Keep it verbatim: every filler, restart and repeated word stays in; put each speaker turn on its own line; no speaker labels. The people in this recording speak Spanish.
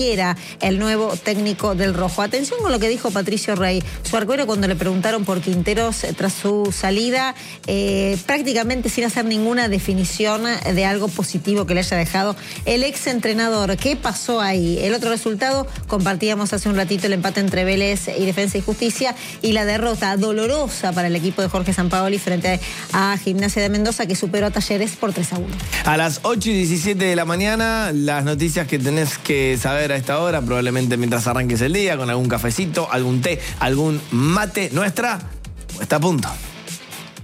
era el nuevo técnico del Rojo. Atención con lo que dijo Patricio Rey, su arquero, cuando le preguntaron por Quinteros eh, tras su salida, eh, prácticamente sin hacer ninguna definición de algo positivo que le haya dejado el ex entrenador. ¿Qué pasó ahí? El otro resultado, compartíamos hace un ratito el empate entre Vélez y Defensa y Justicia, y la derrota dolorosa para el equipo de Jorge Sampaoli frente a Gimnasia de Mendoza, que superó a Talleres por tres a uno.
A las ocho y diecisiete de la mañana, las noticias que tenés que saber a esta hora, probablemente mientras arranques el día, con algún cafecito, algún té, algún mate. Nuestra está a punto.